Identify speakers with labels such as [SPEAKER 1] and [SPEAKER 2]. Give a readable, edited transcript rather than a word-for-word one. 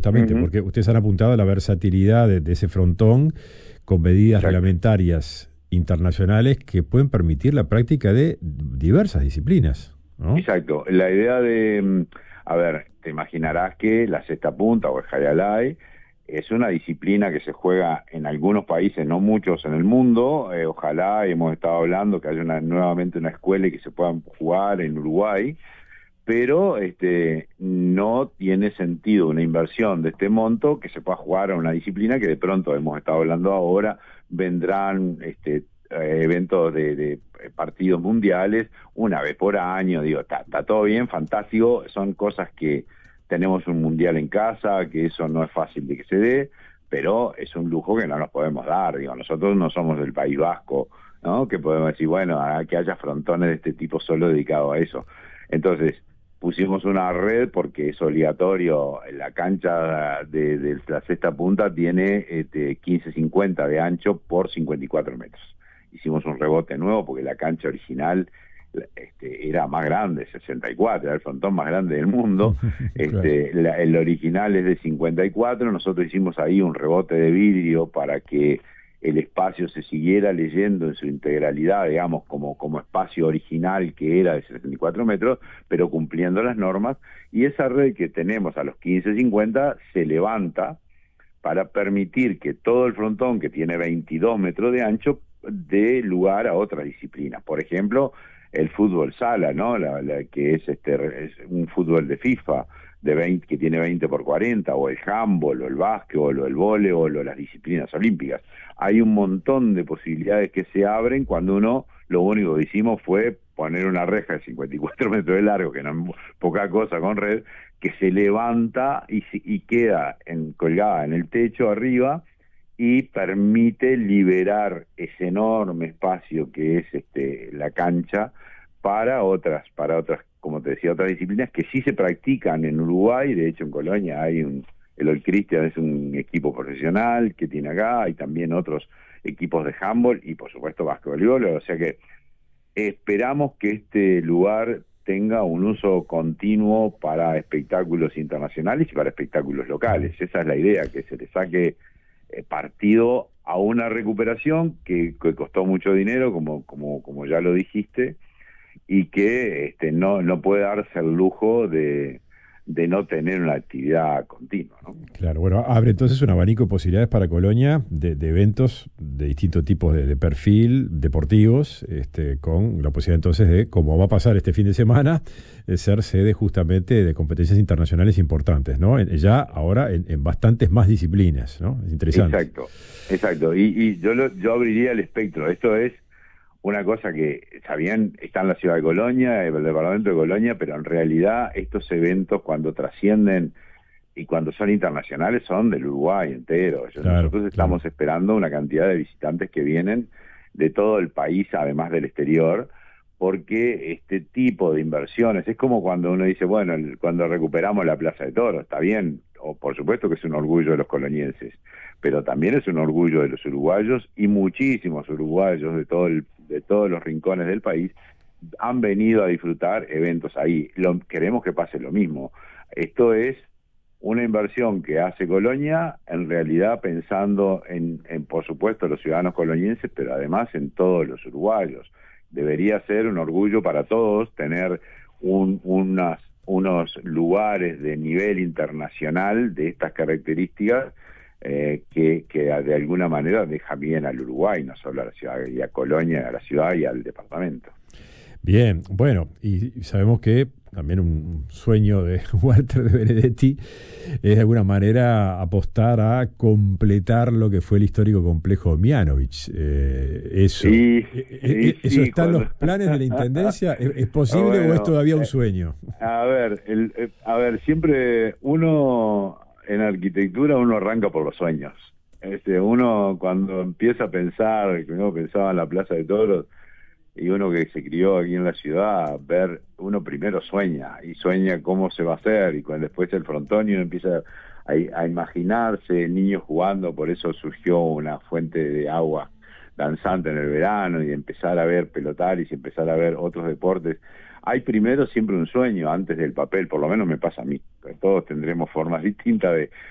[SPEAKER 1] justamente,
[SPEAKER 2] Ujú.
[SPEAKER 1] porque ustedes han apuntado a la versatilidad de ese frontón con medidas
[SPEAKER 2] Exacto,
[SPEAKER 1] reglamentarias internacionales que pueden permitir la práctica de diversas disciplinas, ¿no?
[SPEAKER 2] exacto. La idea de, a ver, te imaginarás que la cesta punta o el Hayalay es una disciplina que se juega en algunos países, no muchos en el mundo. Ojalá, hemos estado hablando que haya nuevamente una escuela y que se puedan jugar en Uruguay, pero no tiene sentido una inversión de este monto que se pueda jugar a una disciplina que de pronto hemos estado hablando ahora, vendrán eventos de partidos mundiales una vez por año, digo, está todo bien, fantástico, son cosas que tenemos un mundial en casa, que eso no es fácil de que se dé, pero es un lujo que no nos podemos dar, digo, nosotros no somos del País Vasco, ¿no? Que podemos decir, bueno, que haya frontones de este tipo solo dedicados a eso. Entonces, pusimos una red porque es obligatorio, la cancha de la cesta punta tiene 15,50 de ancho por 54 metros. Hicimos un rebote nuevo porque la cancha original era más grande, 64, era el frontón más grande del mundo.
[SPEAKER 1] Claro.
[SPEAKER 2] El original es de 54, nosotros hicimos ahí un rebote de vidrio para que el espacio se siguiera leyendo en su integralidad, digamos, como espacio original que era de 64 metros, pero cumpliendo las normas, y esa red que tenemos a los 15,50 se levanta para permitir que todo el frontón, que tiene 22 metros de ancho, dé lugar a otras disciplinas. Por ejemplo, el fútbol sala, ¿no? Que es un fútbol de FIFA de 20, que tiene 20 por 40, o el handball, o el básquetbol, o el voleibol, o las disciplinas olímpicas. Hay un montón de posibilidades que se abren cuando lo único que hicimos fue poner una reja de 54 metros de largo, que no es poca cosa con red, que se levanta y queda colgada en el techo arriba y permite liberar ese enorme espacio que es la cancha para otras, como te decía, otras disciplinas que sí se practican en Uruguay. De hecho en Colonia hay el Old Christian es un equipo profesional que tiene acá, hay también otros equipos de handball y por supuesto básquetbol, o sea que esperamos que este lugar tenga un uso continuo para espectáculos internacionales y para espectáculos locales. Esa es la idea, que se le saque partido a una recuperación que costó mucho dinero, como ya lo dijiste, y que no puede darse el lujo de no tener una actividad continua, ¿no?
[SPEAKER 1] Claro, bueno, abre entonces un abanico de posibilidades para Colonia de eventos de distintos tipos de perfil, deportivos, con la posibilidad entonces de, como va a pasar este fin de semana, de ser sede justamente de competencias internacionales importantes, ¿no? Ya ahora en bastantes más disciplinas, ¿no? Es interesante.
[SPEAKER 2] Exacto, exacto. Y yo abriría el espectro. Esto es una cosa que, sabían, está en la ciudad de Colonia, el departamento de Colonia, pero en realidad estos eventos cuando trascienden y cuando son internacionales son del Uruguay entero.
[SPEAKER 1] Claro,
[SPEAKER 2] Nosotros
[SPEAKER 1] claro.
[SPEAKER 2] estamos esperando una cantidad de visitantes que vienen de todo el país, además del exterior, porque este tipo de inversiones, es como cuando uno dice, bueno, cuando recuperamos la Plaza de Toros, está bien, o por supuesto que es un orgullo de los colonienses, pero también es un orgullo de los uruguayos, y muchísimos uruguayos de todos los rincones del país han venido a disfrutar eventos ahí. Queremos que pase lo mismo. Esto es una inversión que hace Colonia, en realidad pensando por supuesto, los ciudadanos colonienses, pero además en todos los uruguayos. Debería ser un orgullo para todos tener unos lugares de nivel internacional de estas características, que de alguna manera deja bien al Uruguay, no solo a la ciudad, y a Colonia, a la ciudad y al departamento.
[SPEAKER 1] Bien, bueno, y sabemos que también un sueño de Walter de Benedetti es de alguna manera apostar a completar lo que fue el histórico complejo Mianovich.
[SPEAKER 2] Y, y
[SPEAKER 1] ¿Eso
[SPEAKER 2] sí,
[SPEAKER 1] está en
[SPEAKER 2] cuando...
[SPEAKER 1] los planes de la Intendencia? ¿Es
[SPEAKER 2] Ah,
[SPEAKER 1] posible o es
[SPEAKER 2] bueno,
[SPEAKER 1] todavía un sueño?
[SPEAKER 2] siempre uno en arquitectura uno arranca por los sueños. Uno cuando empieza a pensar, que uno pensaba en la Plaza de Toros, y uno que se crió aquí en la ciudad, uno primero sueña, y sueña cómo se va a hacer, y cuando después el frontón y uno empieza a imaginarse niños jugando, por eso surgió una fuente de agua danzante en el verano, y empezar a ver pelotaris y empezar a ver otros deportes. Hay primero siempre un sueño antes del papel, por lo menos me pasa a mí. Todos tendremos formas distintas